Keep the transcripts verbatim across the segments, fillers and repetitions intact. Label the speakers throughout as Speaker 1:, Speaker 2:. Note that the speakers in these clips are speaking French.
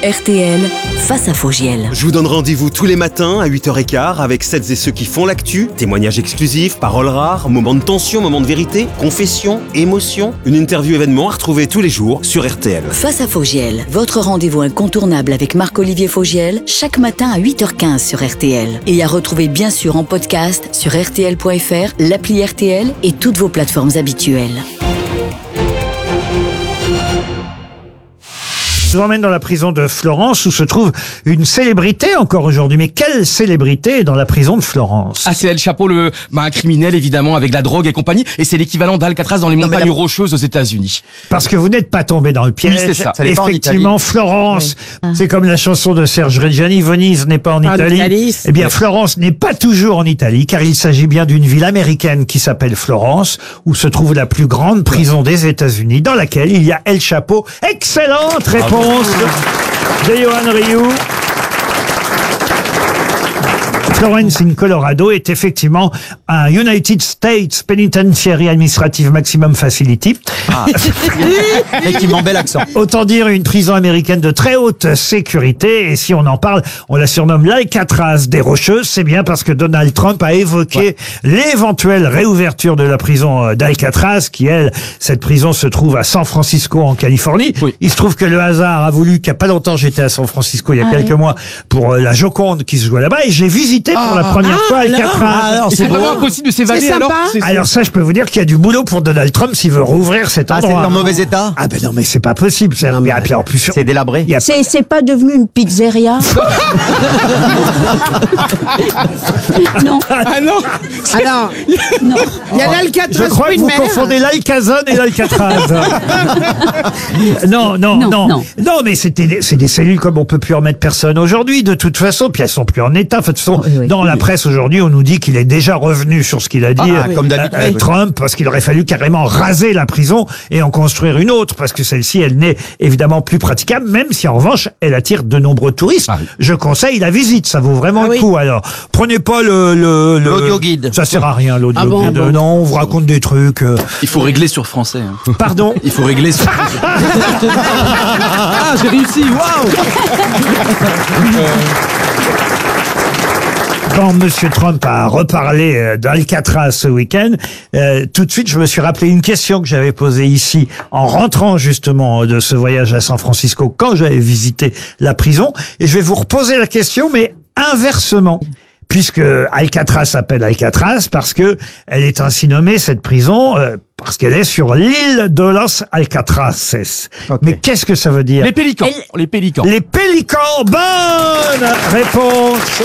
Speaker 1: R T L, face à Fogiel.
Speaker 2: Je vous donne rendez-vous tous les matins à huit heures quinze avec celles et ceux qui font l'actu, témoignages exclusifs, paroles rares, moments de tension, moments de vérité, confession, émotion, une interview événement à retrouver tous les jours sur R T L.
Speaker 1: Face à Fogiel, votre rendez-vous incontournable avec Marc-Olivier Fogiel, chaque matin à huit heures quinze sur R T L. Et à retrouver bien sûr en podcast sur R T L point F R, l'appli R T L et toutes vos plateformes habituelles.
Speaker 3: Je vous emmène dans la prison de Florence où se trouve une célébrité encore aujourd'hui. Mais quelle célébrité est dans la prison de Florence?
Speaker 4: Ah, c'est El Chapo, le, bah, un criminel évidemment avec la drogue et compagnie. Et c'est l'équivalent d'Alcatraz dans les
Speaker 3: Non,
Speaker 4: montagnes
Speaker 3: la...
Speaker 4: rocheuses aux États-Unis.
Speaker 3: Parce que vous n'êtes pas tombé dans le piège.
Speaker 4: Oui, c'est ça. Ça
Speaker 3: Effectivement, Florence, oui. C'est comme la chanson de Serge Reggiani, Venise n'est pas en
Speaker 5: ah,
Speaker 3: Italie.
Speaker 5: Italie.
Speaker 3: Eh bien, Florence n'est pas toujours en Italie, car il s'agit bien d'une ville américaine qui s'appelle Florence, où se trouve la plus grande prison des États-Unis, dans laquelle il y a El Chapo. Excellente réponse de Johan Rioux. Florence in Colorado est effectivement un United States Penitentiary Administrative Maximum Facility.
Speaker 6: Ah. Effectivement, bel accent.
Speaker 3: Autant dire une prison américaine de très haute sécurité. Et si on en parle, on la surnomme l'Alcatraz des Rocheuses. C'est bien parce que Donald Trump a évoqué ouais. l'éventuelle réouverture de la prison d'Alcatraz, qui, elle, cette prison se trouve à San Francisco, en Californie. Oui. Il se trouve que le hasard a voulu qu'il n'y a pas longtemps, j'étais à San Francisco il y a ah quelques oui. mois pour la Joconde qui se joue là-bas, et j'ai visité pour
Speaker 5: ah,
Speaker 3: la première
Speaker 5: ah,
Speaker 3: fois Alcatraz.
Speaker 4: Alors, c'est vraiment impossible de s'évader alors.
Speaker 3: Alors ça, je peux vous dire qu'il y a du boulot pour Donald Trump s'il veut rouvrir cet endroit.
Speaker 6: Ah, c'est en mauvais état?
Speaker 3: Ah ben non, mais c'est pas possible. C'est, mais, en plus,
Speaker 6: c'est délabré.
Speaker 5: A... C'est, c'est pas devenu une pizzeria? Non.
Speaker 4: Ah non.
Speaker 5: Alors, non. Il y a l'Alcatraz.
Speaker 3: Je crois que vous confondez l'Alcazone et l'Alcatraz. non, non, non, non, non. Non, mais c'était des, c'est des cellules comme on peut plus en mettre personne aujourd'hui, de toute façon. Puis elles sont plus en état. De toute façon, oui, oui, dans oui. la presse aujourd'hui, on nous dit qu'il est déjà revenu sur ce qu'il a dit,
Speaker 6: ah, euh, comme d'habitude,
Speaker 3: euh, Trump, parce qu'il aurait fallu carrément raser la prison et en construire une autre, parce que celle-ci, elle n'est évidemment plus praticable, même si en revanche, elle attire de nombreux touristes. Ah, oui. Je conseille la visite, ça vaut vraiment ah, le oui. coup. Alors, prenez pas le, le, le
Speaker 6: l'audio guide.
Speaker 3: Ça sert à rien, l'audio ah, bon, guide. Bon. Non, on vous raconte des trucs. Euh...
Speaker 7: Il faut régler sur français. Hein.
Speaker 3: Pardon?
Speaker 7: Il faut régler sur français.
Speaker 4: Ah, j'ai réussi, waouh!
Speaker 3: Quand Monsieur Trump a reparlé d'Alcatraz ce week-end, euh, tout de suite, je me suis rappelé une question que j'avais posée ici en rentrant justement de ce voyage à San Francisco quand j'avais visité la prison. Et je vais vous reposer la question, mais inversement. Puisque Alcatraz s'appelle Alcatraz parce que elle est ainsi nommée, cette prison, euh, parce qu'elle est sur l'île de Los Alcatrazes. Okay. Mais qu'est-ce que ça veut dire?
Speaker 4: Les pélicans.
Speaker 3: Elle...
Speaker 4: Les pélicans.
Speaker 3: Les pélicans. Bonne réponse.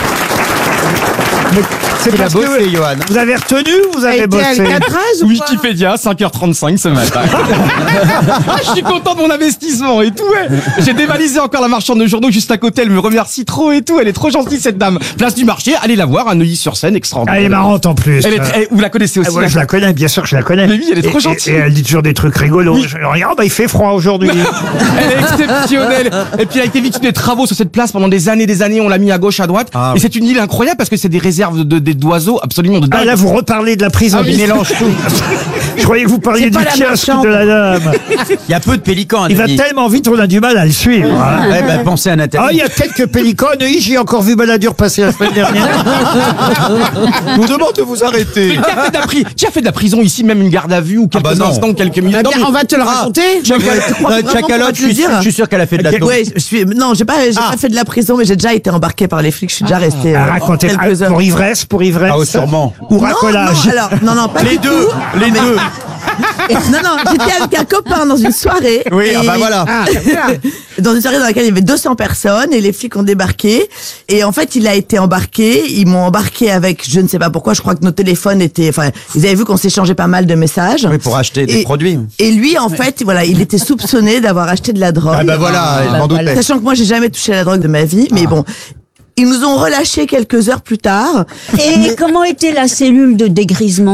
Speaker 3: Mais c'est parce bossé, que Johan. Vous avez retenu ou vous avez bossé?
Speaker 4: Wikipédia, cinq heures trente-cinq ce matin. Ah, je suis content de mon investissement et tout. Ouais. J'ai dévalisé encore la marchande de journaux juste à côté. Elle me remercie trop et tout. Elle est trop gentille, cette dame. Place du marché, allez la voir à Neuilly-sur-Seine, extraordinaire.
Speaker 3: Elle est marrante en plus.
Speaker 4: Elle est très... Vous la connaissez aussi?
Speaker 3: Ah, ouais,
Speaker 4: hein?
Speaker 3: Je la connais, bien sûr que je la connais.
Speaker 4: Mais oui, elle est trop
Speaker 3: et,
Speaker 4: gentille.
Speaker 3: Et, et elle dit toujours des trucs rigolos. Oui. Je regarde, bah, il fait froid aujourd'hui.
Speaker 4: Elle est exceptionnelle. Et puis elle a été victime des travaux sur cette place pendant des années, des années. On l'a mis à gauche, à droite. Ah, et oui. C'est une île incroyable parce que c'est des réserves de, de, d'oiseaux absolument de dingue.
Speaker 3: Ah là, vous reparlez de la prison, ah, oui. Il mélange tout. Je croyais que vous parliez du kiosque de la dame.
Speaker 6: Il y a peu de pélicans.
Speaker 3: Il va tellement vite, on a du mal à le suivre. Hein.
Speaker 6: Eh ben, pensez à Nathalie.
Speaker 3: Ah, il y a quelques pélicans. Oui, j'ai encore vu Balladur passer la semaine dernière.
Speaker 6: Je vous demande de vous arrêter.
Speaker 4: Qui a fait de la, pri- qui a fait de la prison ici, même une garde à vue ou quelques ah bah instants, quelques minutes?
Speaker 5: Ah bien, on va te le raconter.
Speaker 6: Tchakalotte, je, je suis sûr qu'elle a fait de la
Speaker 8: ouais, je suis, non, j'ai pas, j'ai ah. pas fait de la prison, mais j'ai déjà été embarqué par les flics. Je suis déjà resté.
Speaker 3: Ah, euh, racontez, quelques heures. Pour ivresse, pour ivresse.
Speaker 6: Ah, sûrement.
Speaker 3: Ou racolage.
Speaker 8: Non, non, alors, non, non, pas
Speaker 6: les deux, les deux.
Speaker 8: Non, non, j'étais avec un copain dans une soirée.
Speaker 6: Oui, et... ah bah voilà. Ah,
Speaker 8: dans une soirée dans laquelle il y avait deux cents personnes et les flics ont débarqué. Et en fait, il a été embarqué. Ils m'ont embarqué avec, je ne sais pas pourquoi, je crois que nos téléphones étaient, enfin, ils avaient vu qu'on s'échangeait pas mal de messages.
Speaker 6: Oui, pour acheter des
Speaker 8: et,
Speaker 6: produits.
Speaker 8: Et lui, en fait, voilà, il était soupçonné d'avoir acheté de la drogue.
Speaker 6: Ah bah voilà, ah, il m'en doutait.
Speaker 8: Sachant que moi, j'ai jamais touché à la drogue de ma vie, mais ah. bon. Ils nous ont relâchés quelques heures plus tard.
Speaker 5: Et mais... comment était la cellule de dégrisement?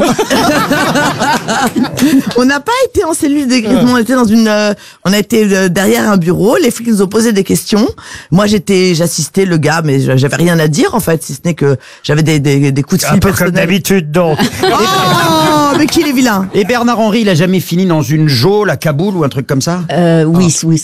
Speaker 8: On n'a pas été en cellule de dégrisement, on était dans une, euh, on a été euh, derrière un bureau. Les flics nous ont posé des questions. Moi, j'étais, j'assistais le gars, mais j'avais rien à dire en fait, si ce n'est que j'avais des, des, des coups de fil.
Speaker 3: Un peu
Speaker 8: personnels.
Speaker 3: comme d'habitude, donc.
Speaker 8: Oh, mais qui est vilain.
Speaker 6: Et Bernard Henry, il a jamais fini dans une geôle à Kaboul ou un truc comme ça?
Speaker 5: Euh, oui, oh. oui.